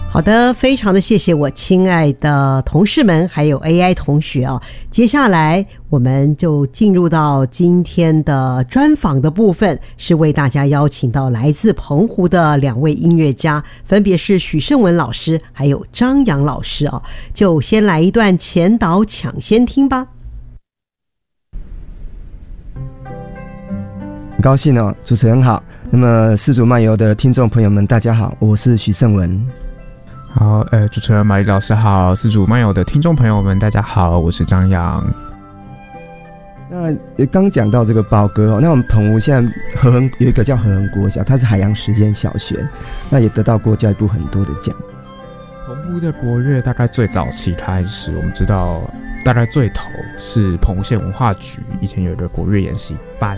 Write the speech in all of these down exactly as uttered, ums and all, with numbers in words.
好的，非常的谢谢我亲爱的同事们还有 A I 同学啊。接下来我们就进入到今天的专访的部分，是为大家邀请到来自澎湖的两位音乐家，分别是许胜文老师还有张扬老师啊。就先来一段前导抢先听吧。 很高兴哦，主持人好。那么四组漫游的听众朋友们大家好，我是许胜文。 好，呃，主持人马丽老师好，四组漫游的听众朋友们大家好，我是张扬。 那刚讲到这个宝哥哦，那我们澎湖现在和恒有一个叫和恒国小，它是海洋实验小学，那也得到国教育部很多的奖。 澎湖的国乐大概最早期开始，我们知道大概最头是澎湖县文化局以前有一个国乐研习班。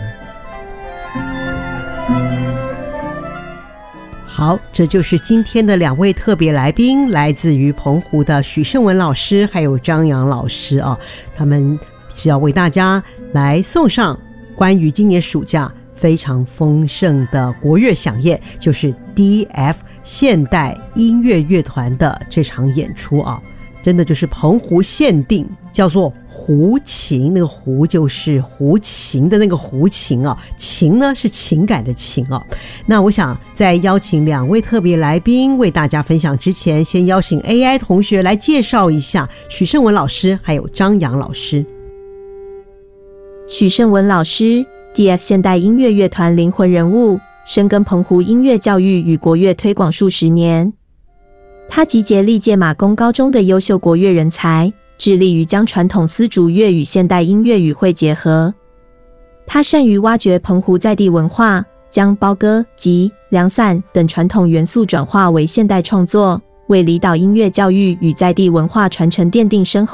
好，这就是今天的两位特别来宾，来自于澎湖的许胜文老师还有张扬老师啊，他们是要为大家来送上关于今年暑假非常丰盛的国乐飨宴，就是 D F 现代音乐乐团的这场演出啊，真的就是澎湖限定，叫做湖情，那个湖就是湖情的那个湖情啊，情呢是情感的情啊。那我想在邀请两位特别来宾为大家分享之前，先邀请 A I 同学来介绍一下许胜文老师还有张扬老师。 许胜文老师 D F 现代音乐乐团灵魂人物，深耕澎湖音乐教育与国乐推广数十年。他集结历届马公高中的优秀国乐人才，致力于将传统丝竹乐与现代音乐与会结合。他善于挖掘澎湖在地文化，将包歌、及凉散等传统元素转化为现代创作，为离岛音乐教育与在地文化传承奠定深厚